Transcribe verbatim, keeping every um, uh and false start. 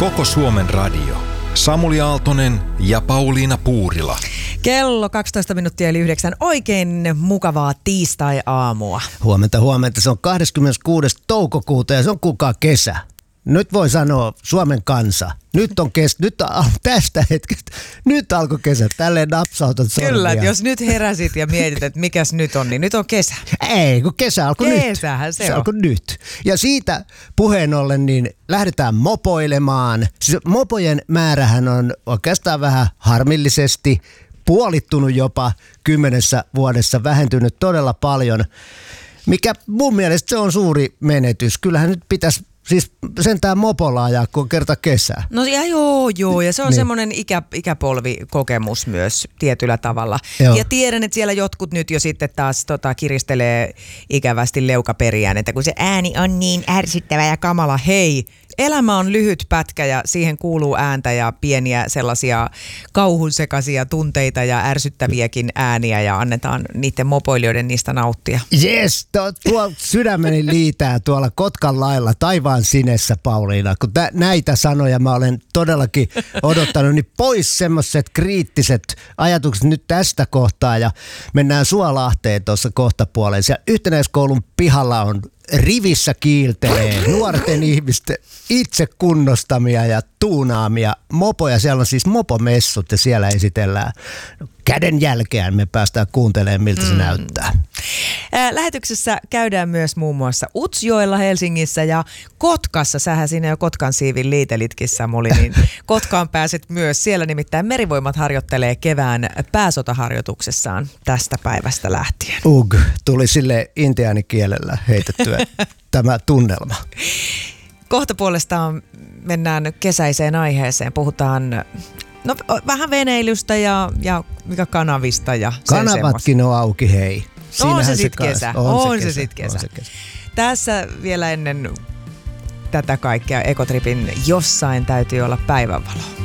Koko Suomen radio. Samuli Aaltonen ja Pauliina Puurila. Kello kaksitoista minuuttia eli yhdeksän. Oikein mukavaa tiistai-aamua. Huomenta, huomenta. Se on kahdeskymmeneskuudes toukokuuta ja se on kuka kesä. Nyt voi sanoa Suomen kansa. Nyt on kes... nyt on, tästä hetkestä. Nyt alkoi kesä. Tälleen napsautat sormia. Kyllä, jos nyt heräsit ja mietit, että mikäs nyt on, niin nyt on kesä. Ei, kun kesä alkoi nyt. Kesähän se, se on. alkoi nyt. Ja siitä puheen ollen, niin lähdetään mopoilemaan. Siis mopojen määrähän on oikeastaan vähän harmillisesti puolittunut jopa kymmenessä vuodessa, vähentynyt todella paljon. Mikä mun mielestä se on suuri menetys. Kyllähän nyt pitäisi siis sentään mopolla ajaa, kun on kerta kesää. No ja joo, joo. Ja se on niin. semmoinen ikä, ikäpolvikokemus myös tietyllä tavalla. Joo. Ja tiedän, että siellä jotkut nyt jo sitten taas tota, kiristelee ikävästi leukaperiään, että kun se ääni on niin ärsyttävä ja kamala. Hei, elämä on lyhyt pätkä ja siihen kuuluu ääntä ja pieniä sellaisia kauhunsekaisia tunteita ja ärsyttäviäkin ääniä ja annetaan niiden mopoilijoiden niistä nauttia. Jes, tuo, tuo sydämeni liitää tuolla Kotkan lailla taivaan sinessä, Pauliina. Kun tä, näitä sanoja mä olen todellakin odottanut, niin pois semmoiset kriittiset ajatukset nyt tästä kohtaa ja mennään Suolahteen tuossa kohtapuoleen. Siellä yhtenäiskoulun pihalla on rivissä kiiltelee nuorten ihmisten itse kunnostamia ja tuunaamia mopoja. Siellä on siis mopomessut ja siellä esitellään käden jälkeen. Me päästään kuuntelemaan, miltä se mm. näyttää. Lähetyksessä käydään myös muun muassa Utsjoella Helsingissä ja Kotkassa. Sähän siinä jo Kotkan siivin liitelitkin, Samuli, niin Kotkaan pääset myös. Siellä nimittäin Merivoimat harjoittelee kevään pääsotaharjoituksessaan tästä päivästä lähtien. Ug, tuli sille intiaanikielellä heitettyä tämä tunnelma. Kohta puolestaan mennään kesäiseen aiheeseen. Puhutaan no, vähän veneilystä ja, ja mikä kanavista. Ja Kanavatkin on auki, hei. No on se sitten kesä. On, on se, se sitten kesä. se kesä. Tässä vielä ennen tätä kaikkea Ekotripin jossain täytyy olla päivänvalo.